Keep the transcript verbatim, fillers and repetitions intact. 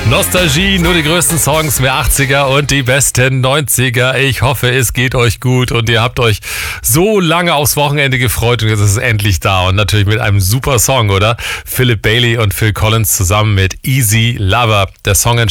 Nostalgie, nur die größten Songs der achtziger und die besten neunziger. Ich hoffe, es geht euch gut und ihr habt euch so lange aufs Wochenende gefreut und jetzt ist es endlich da. Und natürlich mit einem super Song, oder? Philip Bailey und Phil Collins zusammen mit Easy Lover. Der Song